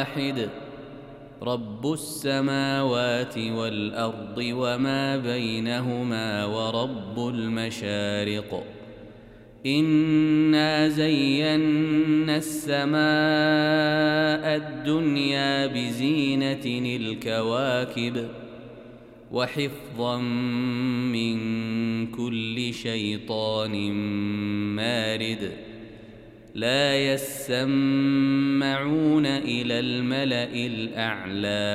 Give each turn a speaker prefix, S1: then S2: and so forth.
S1: واحد رب السماوات والأرض وما بينهما ورب المشارق إنا زينا السماء الدنيا بزينة الكواكب وحفظا من كل شيطان مارد لا يسمعون إلى الملأ الأعلى